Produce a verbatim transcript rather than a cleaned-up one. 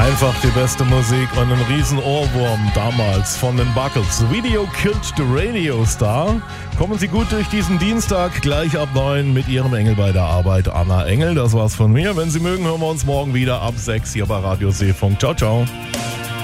Einfach die beste Musik und ein riesen Ohrwurm damals von den Buckles. Video killed the Radio Star. Kommen Sie gut durch diesen Dienstag, gleich ab neun mit Ihrem Engel bei der Arbeit, Anna Engel. Das war's von mir. Wenn Sie mögen, hören wir uns morgen wieder ab sechs hier bei Radio Seefunk. Ciao, ciao.